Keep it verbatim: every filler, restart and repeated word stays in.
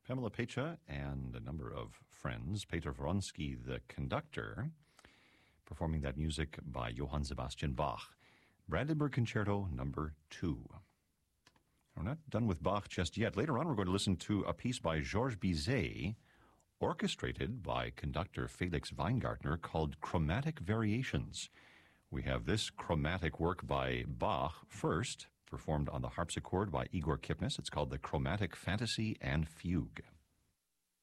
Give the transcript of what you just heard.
Pamela Pecha and a number of friends. Peter Vronsky, the conductor, performing that music by Johann Sebastian Bach. Brandenburg Concerto number two. We're not done with Bach just yet. Later on, we're going to listen to a piece by Georges Bizet, orchestrated by conductor Felix Weingartner, called Chromatic Variations. We have this chromatic work by Bach first, performed on the harpsichord by Igor Kipnis. It's called the Chromatic Fantasy and Fugue.